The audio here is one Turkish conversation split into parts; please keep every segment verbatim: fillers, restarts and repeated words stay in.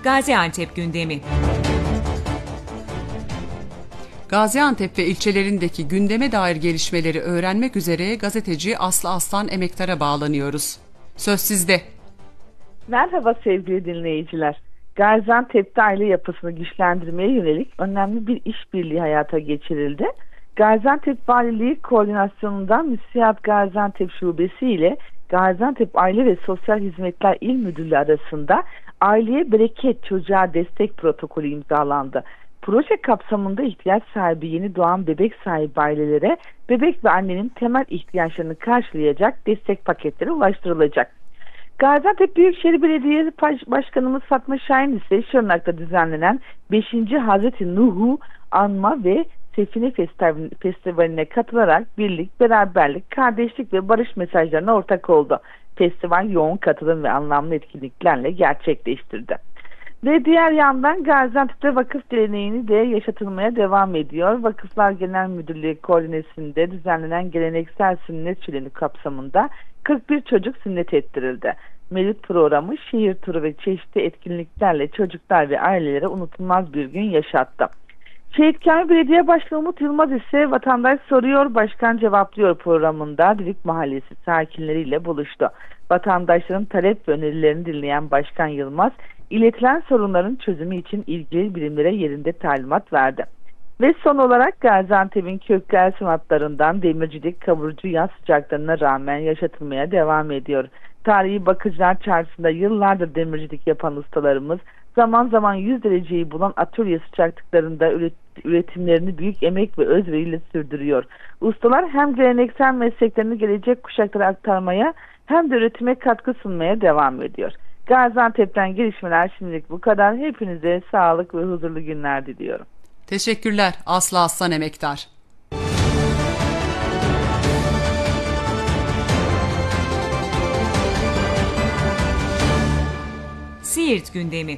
Gaziantep gündemi. Gaziantep ve ilçelerindeki gündeme dair gelişmeleri öğrenmek üzere gazeteci Aslı Aslan Emektar'a bağlanıyoruz. Söz sizde. Merhaba sevgili dinleyiciler. Gaziantep'te aile yapısını güçlendirmeye yönelik önemli bir işbirliği hayata geçirildi. Gaziantep Valiliği koordinasyonundan Müsiyat Gaziantep Şubesi ile Gaziantep Aile ve Sosyal Hizmetler İl Müdürlüğü arasında aileye bereket çocuğa destek protokolü imzalandı. Proje kapsamında ihtiyaç sahibi yeni doğan bebek sahibi ailelere bebek ve annenin temel ihtiyaçlarını karşılayacak destek paketleri ulaştırılacak. Gaziantep Büyükşehir Belediyesi Başkanımız Fatma Şahin ise Şırnak'ta düzenlenen beşinci Hazreti Nuh'u anma ve Sefine Festivali'ne katılarak birlik, beraberlik, kardeşlik ve barış mesajlarına ortak oldu. Festival yoğun katılım ve anlamlı etkinliklerle gerçekleştirdi. Ve diğer yandan Gaziantep'te vakıf geleneğini de yaşatılmaya devam ediyor. Vakıflar Genel Müdürlüğü koordinesinde düzenlenen geleneksel sünnet şöleni kapsamında kırk bir çocuk sünnet ettirildi. Mevlüt programı şehir turu ve çeşitli etkinliklerle çocuklar ve ailelere unutulmaz bir gün yaşattı. Şehitköy Belediye Başkanı Umut Yılmaz ise Vatandaş Soruyor, Başkan Cevaplıyor programında Didik Mahallesi sakinleriyle buluştu. Vatandaşların talep ve önerilerini dinleyen Başkan Yılmaz, iletilen sorunların çözümü için ilgili birimlere yerinde talimat verdi. Ve son olarak Gaziantep'in köklü sanatlarından demircilik, kavurucu yaz sıcaklarına rağmen yaşatılmaya devam ediyor. Tarihi Bakıcılar Çarşısı'nda yıllardır demircilik yapan ustalarımız zaman zaman yüz dereceyi bulan atölye sıcaklıklarında üretimlerini büyük emek ve özveriyle sürdürüyor. Ustalar hem geleneksel mesleklerini gelecek kuşaklara aktarmaya hem de üretime katkı sunmaya devam ediyor. Gaziantep'ten gelişmeler şimdilik bu kadar. Hepinize sağlık ve huzurlu günler diliyorum. Teşekkürler Aslı Aslan Emektar. Siirt gündemi.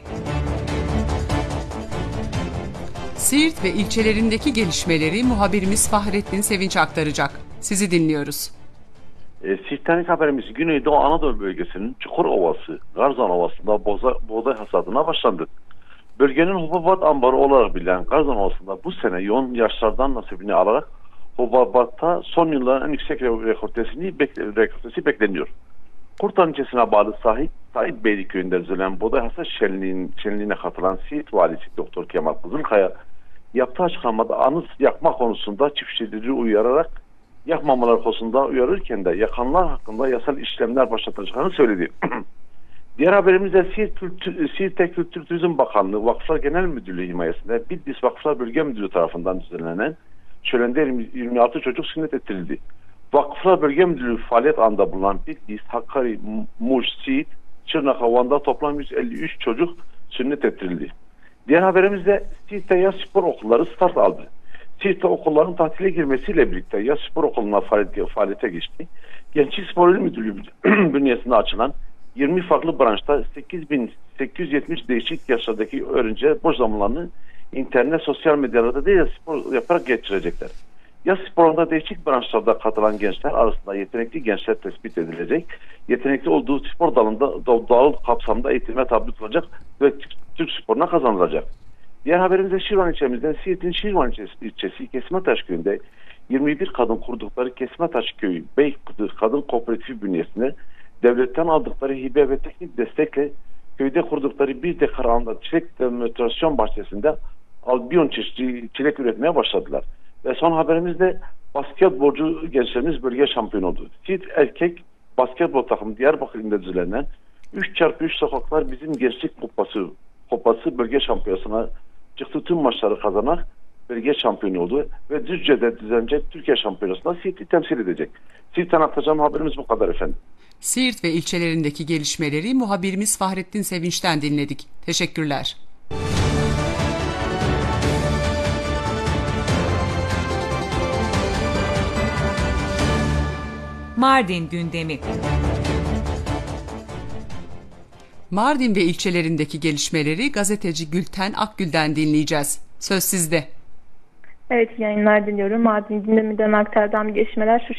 Siirt ve ilçelerindeki gelişmeleri muhabirimiz Fahrettin Sevinç aktaracak. Sizi dinliyoruz. E, Siirt'ten haberimiz Güneydoğu Anadolu bölgesinin Çukurovası, Garzan Ovası'nda boza, buğday hasadına başlandı. Bölgenin hububat ambarı olarak bilinen Garzan Ovası'nda bu sene yoğun yağışlardan nasibini alarak hububatta son yılların en yüksek rekortesini bekle, rekortesi bekleniyor. Kurtan ilçesine bağlı Sahit, Sahit Beyli köyünde düzenlenen buğday hasat şenliğin, şenliğine katılan Siirt Valisi Doktor Kemal Kızılkaya yaptığı açıklamada anıt yakma konusunda çiftçileri uyararak yakmamalar konusunda uyarırken de yakanlar hakkında yasal işlemler başlatacağını söyledi. Diğer haberimizde Siirt Kültür, Siirt'te Kültür Turizm Bakanlığı Vakıflar Genel Müdürlüğü himayesinde Bitlis Vakıflar Bölge Müdürlüğü tarafından düzenlenen şölende yirmi altı çocuk sünnet ettirildi. Vakıflar Bölge Müdürlüğü faaliyet anda bulunan Bitlis, Hakkari, Muş, Siirt, Şırnak, Van'da toplam yüz elli üç çocuk sünnet ettirildi. Diğer haberimizde Siirt'te yaz spor okulları start aldı. Siirt'te okulların tatile girmesiyle birlikte yaz spor okuluna faaliyete, faaliyete geçti. Gençlik Spor İl Müdürlüğü bünyesinde açılan yirmi farklı branşta sekiz bin sekiz yüz yetmiş değişik yaşlardaki öğrenciler boş zamanlarını internet, sosyal medyada değil spor yaparak geçirecekler. Yaz sporunda değişik branşlarda katılan gençler arasında yetenekli gençler tespit edilecek. Yetenekli olduğu spor dalında dal kapsamında eğitime tabi tutulacak ve Türk sporuna kazanılacak. Diğer haberimizde Şirvan ilçemizden Siirt'in Şirvan ilçesi Kesmetaş köyünde yirmi bir kadın kurdukları Kesmetaş köyü Bey Kadın Kooperatifi bünyesinde devletten aldıkları hibe ve teknik destekle köyde kurdukları bir dekar alanda çilek demonstrasyon bahçesinde albiyon çeşitli çilek üretmeye başladılar. Ve son haberimizde basketbolcu gençlerimiz bölge şampiyonu oldu. Siirt erkek basketbol takımı Diyarbakır ilinde düzenlenen üç çarpı üç sokaklar bizim gençlik kupası kupası bölge şampiyonasına çıktı, tüm maçları kazanarak bölge şampiyonu oldu ve Düzce'de düzenlenecek Türkiye şampiyonasında Siirt'i temsil edecek. Siirt'ten aktaracağım haberimiz bu kadar efendim. Siirt ve ilçelerindeki gelişmeleri muhabirimiz Fahrettin Sevinç'ten dinledik. Teşekkürler. Mardin gündemi. Mardin ve ilçelerindeki gelişmeleri gazeteci Gülten Akgül'den dinleyeceğiz. Söz sizde. Evet, yayınlar diliyorum. Mardin gündeminden aktardan gelişmeler şu